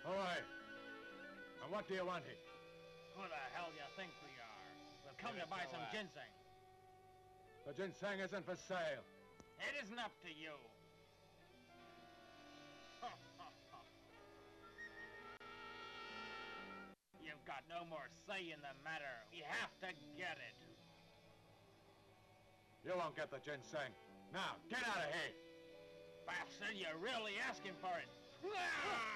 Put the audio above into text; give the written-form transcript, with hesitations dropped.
All right. And what do you want it? Who the hell do you think we are? We've come to buy some ginseng. The ginseng isn't for sale. It isn't up to you. You've got no more say in the matter. You have to get it. You won't get the ginseng. Now, get out of here. Bastard, you're really asking for it.